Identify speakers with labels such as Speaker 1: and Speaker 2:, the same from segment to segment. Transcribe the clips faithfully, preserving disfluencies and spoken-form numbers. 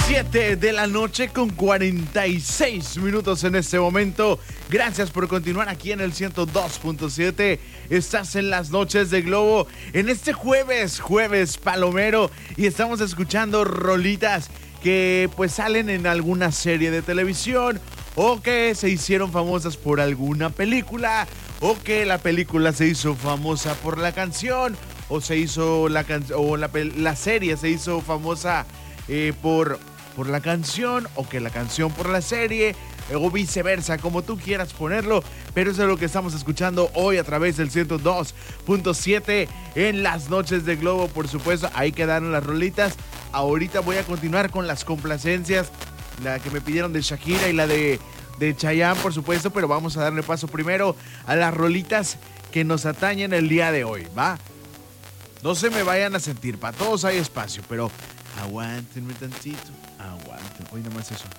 Speaker 1: siete de la noche con cuarenta y seis minutos en este momento. Gracias por continuar aquí en el ciento dos punto siete. Estás en las noches de Globo en este jueves, jueves palomero, y estamos escuchando rolitas que pues salen en alguna serie de televisión o que se hicieron famosas por alguna película o que la película se hizo famosa por la canción o se hizo la can- o la, la serie se hizo famosa eh, por por la canción o que la canción por la serie o viceversa, como tú quieras ponerlo, pero eso es lo que estamos escuchando hoy a través del ciento dos punto siete en las noches de Globo, por supuesto. Ahí quedaron las rolitas. Ahorita voy a continuar con las complacencias, la que me pidieron de Shakira y la de, de Chayanne, por supuesto, pero vamos a darle paso primero a las rolitas que nos atañen el día de hoy, ¿va? No se me vayan a sentir, para todos hay espacio, pero aguántenme tantito, aguántenme. Hoy nomás eso.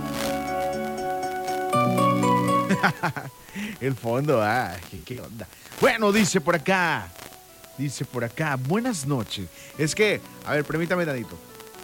Speaker 1: El fondo, ah, ¿qué, qué onda? Bueno, dice por acá, dice por acá, buenas noches. Es que, a ver, permítame tantito.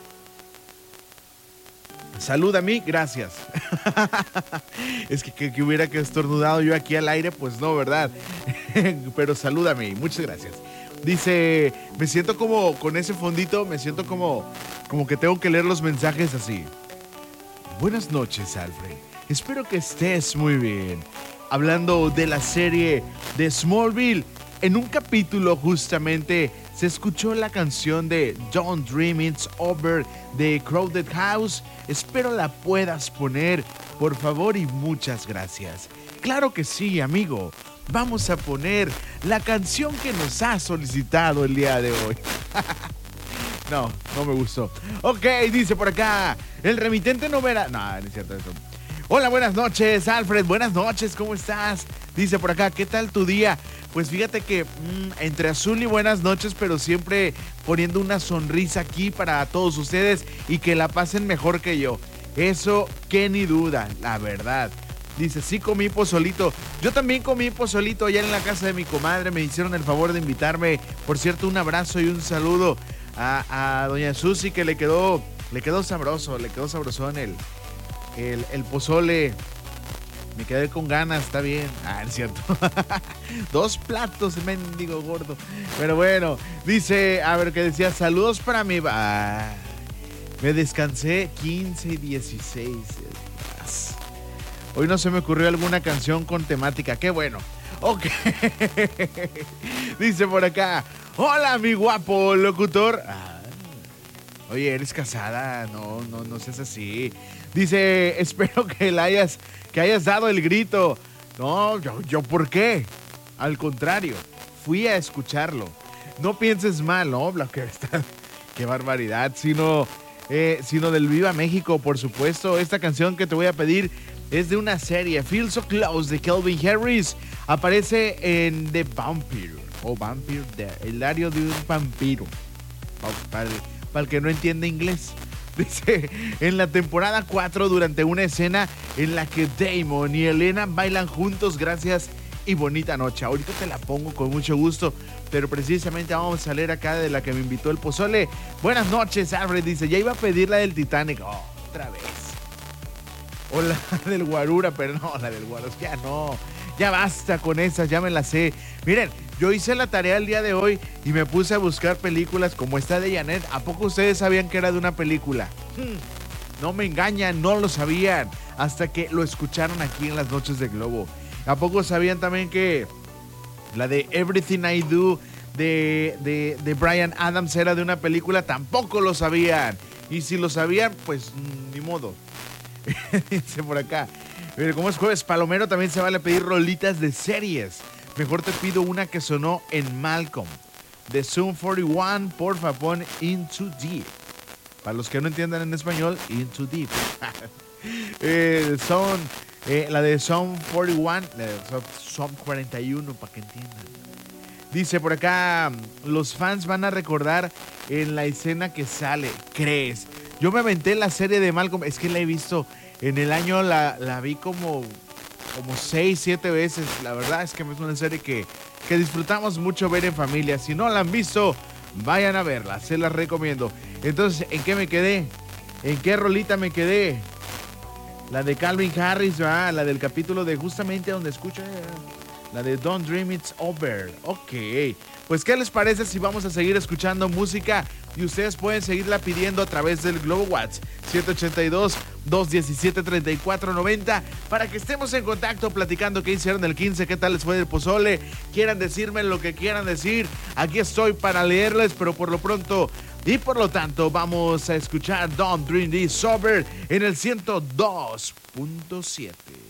Speaker 1: Salud a mí, gracias. Es que, que, que hubiera que estornudado yo aquí al aire, pues no, ¿verdad? Pero salud a mí, muchas gracias. Dice, me siento como, con ese fondito, me siento como, como que tengo que leer los mensajes así. Buenas noches, Alfred. Espero que estés muy bien. Hablando de la serie de Smallville, en un capítulo justamente se escuchó la canción de Don't Dream It's Over de Crowded House. Espero la puedas poner, por favor, y muchas gracias. Claro que sí, amigo. Vamos a poner la canción que nos ha solicitado el día de hoy. No, no me gustó. Ok, dice por acá, el remitente no verá... No, no es cierto eso. Hola, buenas noches, Alfred. Buenas noches, ¿cómo estás? Dice por acá, ¿qué tal tu día? Pues fíjate que mmm, entre azul y buenas noches, pero siempre poniendo una sonrisa aquí para todos ustedes y que la pasen mejor que yo. Eso, que ni duda, la verdad. Dice, sí comí pozolito. Yo también comí pozolito allá en la casa de mi comadre. Me hicieron el favor de invitarme. Por cierto, un abrazo y un saludo a, a doña Susi, que le quedó, le quedó sabroso, le quedó sabrosón el, el, el pozole. Me quedé con ganas, está bien. Ah, es cierto. Dos platos, mendigo gordo. Pero bueno, dice, a ver, ¿qué decía? Saludos para mi... Ah, me descansé quince y dieciséis días. Hoy no se me ocurrió alguna canción con temática. ¡Qué bueno! Ok. Dice por acá, hola, mi guapo locutor. Ah, oye, ¿eres casada? No, no, no seas así. Dice, espero que la hayas, que hayas dado el grito. No, yo, yo, ¿por qué? Al contrario, fui a escucharlo. No pienses mal, ¿no? Lo que está, qué barbaridad. Sino, eh, sino del Viva México, por supuesto. Esta canción que te voy a pedir es de una serie, Feel So Close, de Calvin Harris. Aparece en The Vampire, o Vampire, de, el diario de un vampiro. Para el, para el que no entiende inglés. Dice, en la temporada cuatro, durante una escena en la que Damon y Elena bailan juntos, gracias y bonita noche. Ahorita te la pongo con mucho gusto, pero precisamente vamos a leer acá de la que me invitó el pozole. Buenas noches, Alfred. Dice, ya iba a pedir la del Titanic. Oh, otra vez. O la del Guarura, pero no, la del Guaros, ya no. Ya basta con esas, ya me las sé. Miren, yo hice la tarea el día de hoy y me puse a buscar películas como esta de Janet. ¿A poco ustedes sabían que era de una película? Hmm, no me engañan, no lo sabían. Hasta que lo escucharon aquí en las noches de Globo. ¿A poco sabían también que la de Everything I Do de, de, de Bryan Adams era de una película? Tampoco lo sabían. Y si lo sabían, pues ni modo. Dice por acá, pero como es jueves palomero, también se vale pedir rolitas de series. Mejor te pido una que sonó en Malcolm, de Sum cuarenta y uno. Porfa, pon Into Deep. Para los que no entiendan en español, Into Deep. eh, son eh, la de Sum cuarenta y uno, la de Sum cuarenta y uno, para que entiendan. Dice por acá, los fans van a recordar en la escena que sale. ¿Crees? Yo me aventé la serie de Malcolm, es que la he visto en el año, la, la vi como, como seis, siete veces. La verdad es que es una serie que, que disfrutamos mucho ver en familia. Si no la han visto, vayan a verla, se las recomiendo. Entonces, ¿en qué me quedé? ¿En qué rolita me quedé? La de Calvin Harris, ¿verdad? La del capítulo de justamente donde escucha, la de Don't Dream It's Over. Ok, pues ¿qué les parece si vamos a seguir escuchando música? Y ustedes pueden seguirla pidiendo a través del Globo WhatsApp siete ocho dos, dos uno siete, tres cuatro nueve cero para que estemos en contacto platicando qué hicieron el quince, qué tal les fue el pozole, quieran decirme lo que quieran decir. Aquí estoy para leerles, pero por lo pronto y por lo tanto vamos a escuchar Don't Dream This Over en el ciento dos punto siete.